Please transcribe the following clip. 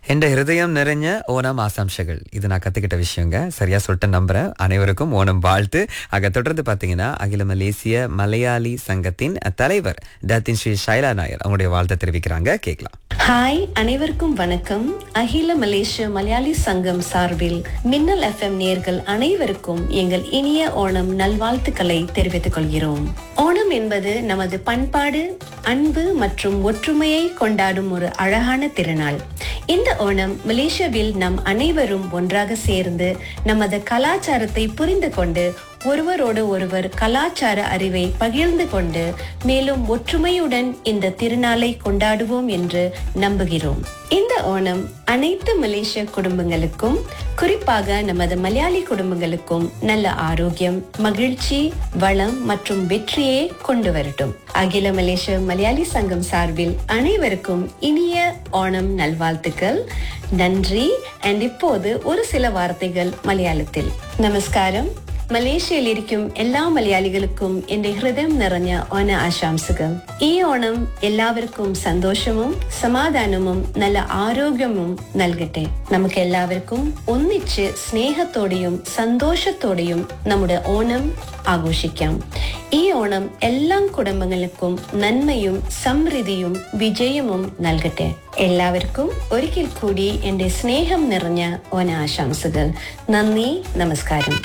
என்ற ஹிருதயம் நிறைஞ்ச ஓணம் ஆசாம்சங்கள் இது நான் கத்துக்கிட்ட விஷயங்க. சரியா சொல்லிட்டு நம்புறேன். அனைவருக்கும் ஓணம் வாழ்த்து. ஆக தொடர்ந்து பாத்தீங்கன்னா அகில மலேசிய மலையாளி சங்கத்தின் தலைவர் டத்தின் ஸ்ரீ ஷைலா நாயர் அவங்களுடைய வாழ்த்தை தெரிவிக்கிறாங்க. கேட்கலாம். ஹாய், அனைவருக்கும் வணக்கம். அகில மலேசிய மலையாளி சங்கம் சார்பில் மின்னல் எஃப்எம் நேயர்கள் அனைவருக்கும் எங்கள் இனிய ஓணம் நல்வாழ்த்துக்களை தெரிவித்துக் கொள்கிறோம். ஓணம் என்பது நமது பண்பாடு, அன்பு மற்றும் ஒற்றுமையை கொண்டாடும் ஒரு அழகான திருநாள். இந்த ஓணம் மலேசியாவில் நம் அனைவரும் ஒன்றாக சேர்ந்து நமது கலாச்சாரத்தை புரிந்து கொண்டு ஒருவரோடு ஒருவர் கலாச்சார அறிவை பகிர்ந்து கொண்டு மேலும் ஒற்றுமையுடன் இந்த திருநாளை கொண்டாடுவோம் என்று நம்புகிறோம். இந்த ஓணம் அனைத்து மலேசிய குடும்பங்களுக்கும், குறிப்பாக நமது மலையாளி குடும்பங்களுக்கும் நல்ல ஆரோக்கியம், மகிழ்ச்சி, வளம் மற்றும் வெற்றியை கொண்டு வரட்டும். அகில மலேசிய மலையாளி சங்கம் சார்பில் அனைவருக்கும் இனிய ஓணம் நல்வாழ்த்துக்கள். நன்றி. அண்ட் இப்போது ஒரு சில வார்த்தைகள் மலையாளத்தில். நமஸ்காரம். മലേഷ്യയിൽ ഇരിക്കും എല്ലാ മലയാളികൾക്കും എന്റെ ഹൃദയം നിറഞ്ഞ ഓണ ആശംസകൾ. ഈ ഓണം എല്ലാവർക്കും സന്തോഷവും സമാധാനവും നല്ല ആരോഗ്യവും നൽകട്ടെ. നമുക്ക് എല്ലാവർക്കും ഒന്നിച്ച് സ്നേഹത്തോടെയും സന്തോഷത്തോടെയും നമ്മുടെ ഓണം ആഘോഷിക്കാം. ഈ ഓണം എല്ലാ കുടുംബങ്ങൾക്കും നന്മയും സമൃദ്ധിയും വിജയവും നൽകട്ടെ. എല്ലാവർക്കും ഒരിക്കൽ കൂടി എന്റെ സ്നേഹം നിറഞ്ഞ ഓണ ആശംസകൾ. നന്ദി, നമസ്കാരം.